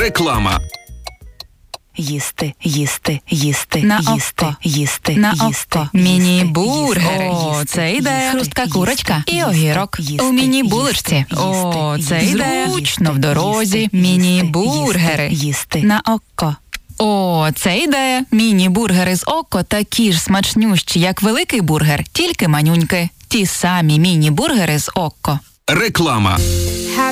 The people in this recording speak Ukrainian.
Реклама. Їсти, їсти, їсти, На їсти, око. їсти, На їсти, око. їсти, Міні-бургери. їсти, О, це ідея. їсти, Хрустка їсти, курочка і їсти, огірок. їсти, У міні-булочці. їсти, О, їсти, це їсти, ідея. їсти, Зручно в дорозі. їсти, Міні-бургери. їсти. На око. О, це ідея. Міні-бургери з око такі ж смачнющі, як великий бургер, тільки манюньки. Ті самі міні-бургери з око. Реклама.